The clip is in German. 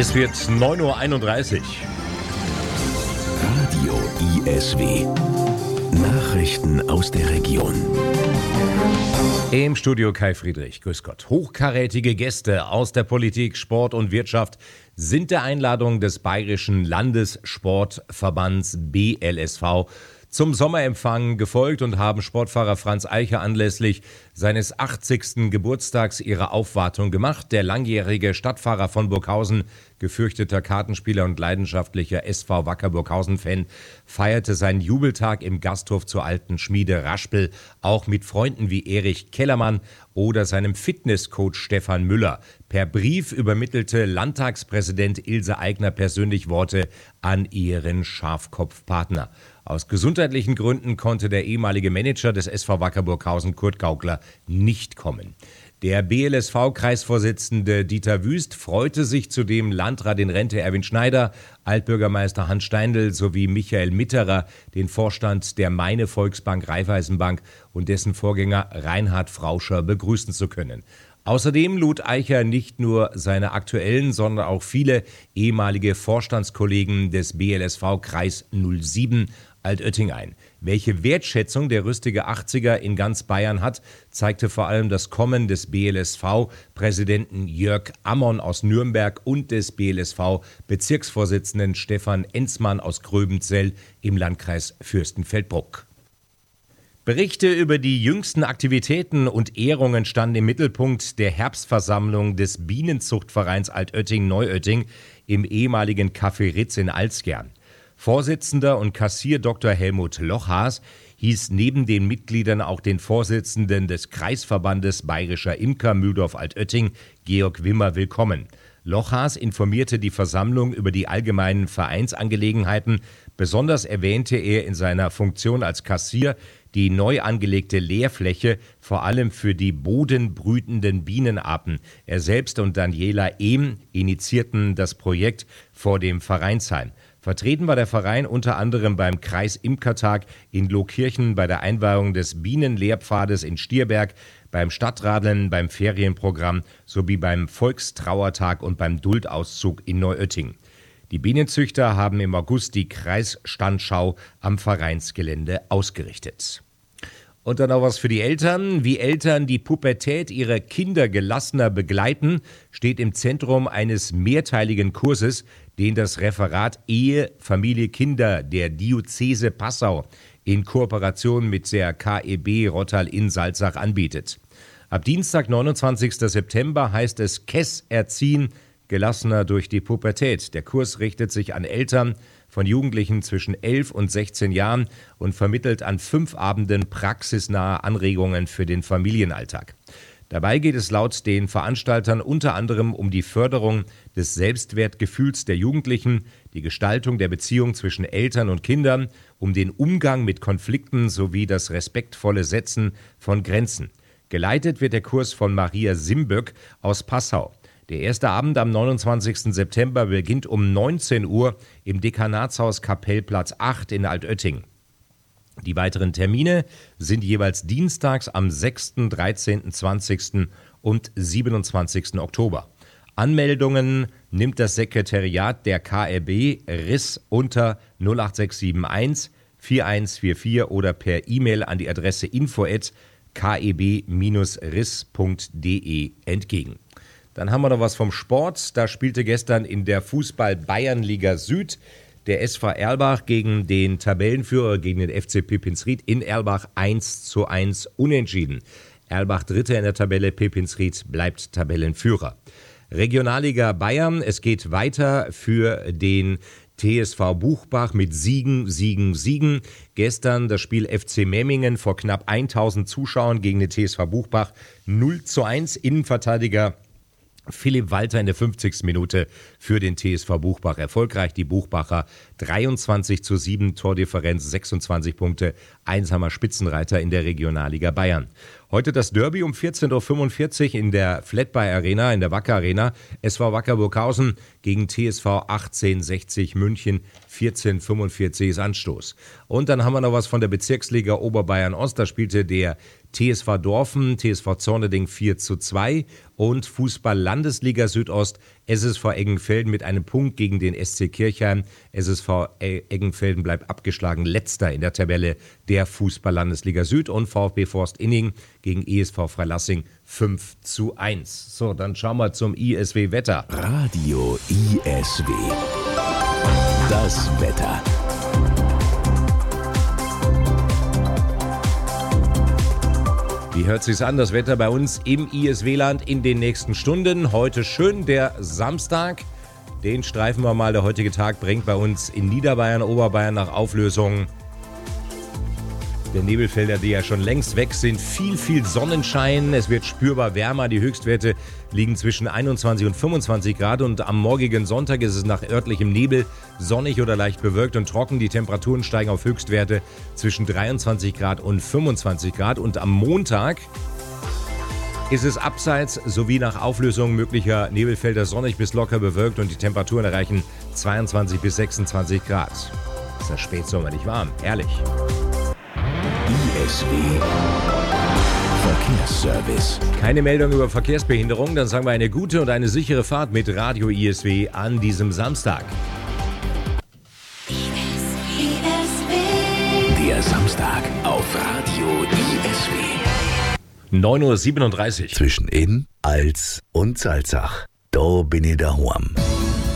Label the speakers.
Speaker 1: Es wird 9:31 Uhr.
Speaker 2: Radio ISW. Nachrichten aus der Region.
Speaker 1: Im Studio Kai Friedrich, grüß Gott. Hochkarätige Gäste aus der Politik, Sport und Wirtschaft sind der Einladung des Bayerischen Landessportverbands BLSV zum Sommerempfang gefolgt und haben Sportfahrer Franz Eicher anlässlich seines 80. Geburtstags ihre Aufwartung gemacht. Der langjährige Stadtfahrer von Burghausen, gefürchteter Kartenspieler und leidenschaftlicher SV Wacker Burghausen-Fan, feierte seinen Jubeltag im Gasthof zur alten Schmiede Raspel, auch mit Freunden wie Erich Kellermann oder seinem Fitnesscoach Stefan Müller. Per Brief übermittelte Landtagspräsident Ilse Aigner persönlich Worte an ihren Schafkopfpartner. Aus gesundheitlichen Gründen konnte der ehemalige Manager des SV Wacker Burghausen, Kurt Gaukler, nicht kommen. Der BLSV-Kreisvorsitzende Dieter Wüst freute sich zudem Landrat in Rente Erwin Schneider, Altbürgermeister Hans Steindl sowie Michael Mitterer, den Vorstand der Meine Volksbank Raiffeisenbank und dessen Vorgänger Reinhard Frauscher begrüßen zu können. Außerdem lud Eicher nicht nur seine aktuellen, sondern auch viele ehemalige Vorstandskollegen des BLSV Kreis 07 Altötting ein. Welche Wertschätzung der rüstige 80er in ganz Bayern hat, zeigte vor allem das Kommen des BLSV-Präsidenten Jörg Ammon aus Nürnberg und des BLSV-Bezirksvorsitzenden Stefan Enzmann aus Gröbenzell im Landkreis Fürstenfeldbruck. Berichte über die jüngsten Aktivitäten und Ehrungen standen im Mittelpunkt der Herbstversammlung des Bienenzuchtvereins Altötting-Neuötting im ehemaligen Café Ritz in Alzgern. Vorsitzender und Kassier Dr. Helmut Lochhaas hieß neben den Mitgliedern auch den Vorsitzenden des Kreisverbandes Bayerischer Imker Mühldorf-Altötting, Georg Wimmer, willkommen. Lochhaas informierte die Versammlung über die allgemeinen Vereinsangelegenheiten. Besonders erwähnte er in seiner Funktion als Kassier die neu angelegte Lehrfläche, vor allem für die bodenbrütenden Bienenarten. Er selbst und Daniela Ehm initiierten das Projekt vor dem Vereinsheim. Vertreten war der Verein unter anderem beim Kreisimkertag in Lohkirchen, bei der Einweihung des Bienenlehrpfades in Stierberg, beim Stadtradeln, beim Ferienprogramm sowie beim Volkstrauertag und beim Duldauszug in Neuötting. Die Bienenzüchter haben im August die Kreisstandschau am Vereinsgelände ausgerichtet. Und dann noch was für die Eltern. Wie Eltern die Pubertät ihrer Kinder gelassener begleiten, steht im Zentrum eines mehrteiligen Kurses, den das Referat Ehe, Familie, Kinder der Diözese Passau in Kooperation mit der KEB Rottal-Inn-Salzach anbietet. Ab Dienstag, 29. September heißt es KESS erziehen, gelassener durch die Pubertät. Der Kurs richtet sich an Eltern von Jugendlichen zwischen 11 und 16 Jahren und vermittelt an 5 Abenden praxisnahe Anregungen für den Familienalltag. Dabei geht es laut den Veranstaltern unter anderem um die Förderung des Selbstwertgefühls der Jugendlichen, die Gestaltung der Beziehung zwischen Eltern und Kindern, um den Umgang mit Konflikten sowie das respektvolle Setzen von Grenzen. Geleitet wird der Kurs von Maria Simböck aus Passau. Der erste Abend am 29. September beginnt um 19 Uhr im Dekanatshaus Kapellplatz 8 in Altötting. Die weiteren Termine sind jeweils dienstags am 6., 13., 20. und 27. Oktober. Anmeldungen nimmt das Sekretariat der KRB RIS unter 08671 4144 oder per E-Mail an die Adresse info@keb-ris.de entgegen. Dann haben wir noch was vom Sport. Da spielte gestern in der Fußball-Bayernliga Süd der SV Erlbach gegen den Tabellenführer, gegen den FC Pipinsried in Erlbach 1:1 unentschieden. Erlbach Dritter in der Tabelle, Pipinsried bleibt Tabellenführer. Regionalliga Bayern, es geht weiter für den TSV Buchbach mit Siegen. Gestern das Spiel FC Memmingen vor knapp 1000 Zuschauern gegen den TSV Buchbach 0:1. Innenverteidiger Philipp Walter in der 50. Minute für den TSV Buchbach erfolgreich. Die Buchbacher 23:7, Tordifferenz 26 Punkte, einsamer Spitzenreiter in der Regionalliga Bayern. Heute das Derby um 14:45 Uhr in der Flatbuy Arena, in der Wacker Arena. SV Wacker Burghausen gegen TSV 1860 München, 14:45 ist Anstoß. Und dann haben wir noch was von der Bezirksliga Oberbayern Ost. Da spielte der TSV Dorfen, TSV Zorneding 4:2 und Fußball-Landesliga Südost, SSV Eggenfelden mit einem Punkt gegen den SC Kirchheim. SSV Eggenfelden bleibt abgeschlagen, letzter in der Tabelle der Fußball-Landesliga Süd und VfB Forst Inning gegen ESV Freilassing 5:1. So, dann schauen wir zum ISW-Wetter.
Speaker 2: Radio ISW. Das Wetter.
Speaker 1: Wie hört sich's an, das Wetter bei uns im ISW-Land in den nächsten Stunden? Heute schön der Samstag. Den streifen wir mal. Der heutige Tag bringt bei uns in Niederbayern, Oberbayern nach Auflösung der Nebelfelder, die ja schon längst weg sind, viel Sonnenschein. Es wird spürbar wärmer. Die Höchstwerte liegen zwischen 21 und 25 Grad. Und am morgigen Sonntag ist es nach örtlichem Nebel sonnig oder leicht bewölkt und trocken. Die Temperaturen steigen auf Höchstwerte zwischen 23 Grad und 25 Grad. Und am Montag ist es abseits sowie nach Auflösung möglicher Nebelfelder sonnig bis locker bewölkt und die Temperaturen erreichen 22 bis 26 Grad. Ist ja spätsommerlich warm. Herrlich.
Speaker 2: ISW Verkehrsservice.
Speaker 1: Keine Meldung über Verkehrsbehinderung, dann sagen wir eine gute und eine sichere Fahrt mit Radio ISW an diesem Samstag.
Speaker 2: Der Samstag auf Radio ISW.
Speaker 1: 9:37 Uhr.
Speaker 2: Zwischen In, Als und Salzach. Da bin ich daheim.